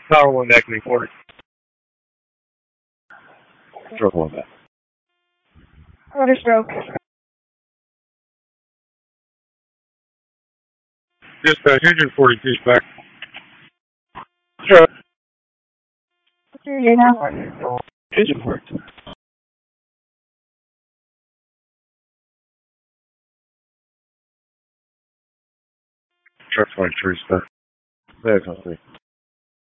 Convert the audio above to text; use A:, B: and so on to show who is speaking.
A: Tower 1 back report.
B: Stroke 1 back.
C: Order stroke.
A: Dispatch, engine 42 is back.
B: Stroke.
C: You're now.
B: Engine 42. Truck 23 is back. There, 23.